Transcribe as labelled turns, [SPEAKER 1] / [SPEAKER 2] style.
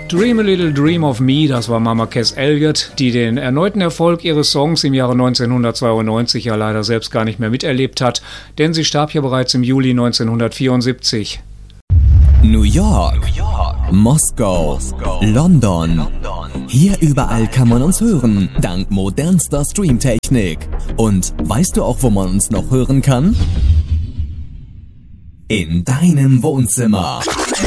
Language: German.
[SPEAKER 1] Dream a Little Dream of Me, das war Mama Cass Elliot, die den erneuten Erfolg ihres Songs im Jahre 1992 ja leider selbst gar nicht mehr miterlebt hat, denn sie starb ja bereits im Juli 1974.
[SPEAKER 2] New York, Moskau, London. Hier überall kann man uns hören, dank modernster Streamtechnik. Und weißt du auch, wo man uns noch hören kann? In deinem Wohnzimmer.